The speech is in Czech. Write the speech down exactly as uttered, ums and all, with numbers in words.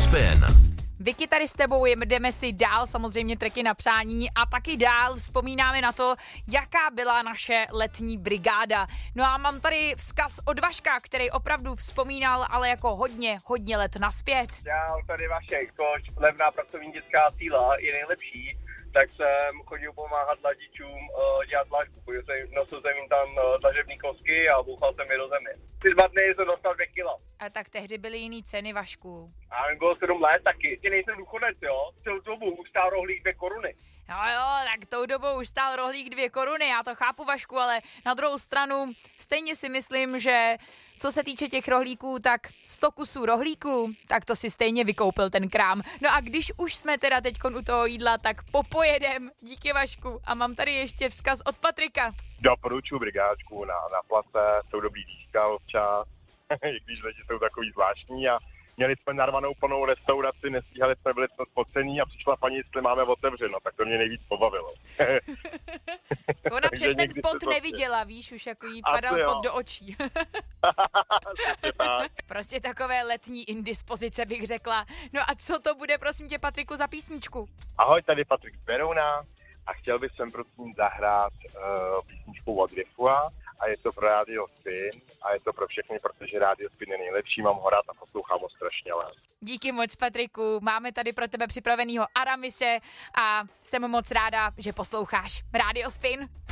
Spin. Vicky, tady s tebou jdeme si dál, samozřejmě tracky na přání a taky dál vzpomínáme na to, jaká byla naše letní brigáda. No a mám tady vzkaz od Vaška, který opravdu vzpomínal, ale jako hodně, hodně let naspět. Já tady Vašek, což levná pracovní dětská síla je nejlepší, tak jsem chodil pomáhat mladičům uh, dělat dlažbu. Nosil jsem jim tam uh, dlažební kostky a bouchal jsem je do země. Ty dva dny jsem dostal dvě kila. A tak tehdy byly jiný ceny, Vašku. A mi bylo sedm let taky. Ty nejsem důchodec, jo? Celou dobu už stál rohlík dvě koruny. No jo, tak tou dobou už stál rohlík dvě koruny, já to chápu, Vašku, ale na druhou stranu stejně si myslím, že co se týče těch rohlíků, tak sto kusů rohlíků, tak to si stejně vykoupil ten krám. No a když už jsme teda teďkon u toho jídla, tak popojedem, díky Vašku. A mám tady ještě vzkaz od Patrika. Doporučuji brigáčku na, na place, jsou dobrý dýška občas, i když lidi jsou takový zvláštní a měli jsme narvanou plnou restauraci, nestíhali jsme, byli jsme spocení a přišla paní, jestli máme otevřeno, tak to mě nejvíc pobavilo. Ona přes ten pot neviděla, víš, už jako jí padal pot do očí. Prostě takové letní indispozice bych řekla. No a co to bude, prosím tě, Patriku, za písničku? Ahoj, tady Patrik z Berouna a chtěl bych sem prosím zahrát uh, písničku od Riffua a je to pro Radio Spin a je to pro všechny, protože Radio Spin je nejlepší, mám ho rád a poslouchám ho strašně let. Díky moc, Patriku, máme tady pro tebe připravenýho Aramise a jsem moc ráda, že posloucháš Radio Spin.